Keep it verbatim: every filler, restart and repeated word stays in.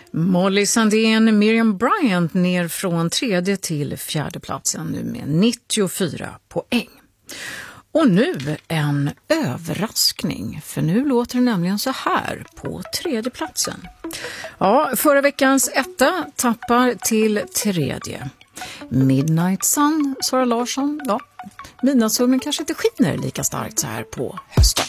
Molly Sandén, Miriam Bryant ner från tredje till fjärde platsen nu med nittiofyra poäng. Och nu en överraskning, för nu låter det nämligen så här på tredje platsen. Ja, förra veckans etta tappar till tredje. Midnight Sun, Sara Larsson. Ja, midnattssolen kanske inte skiner lika starkt så här på hösten.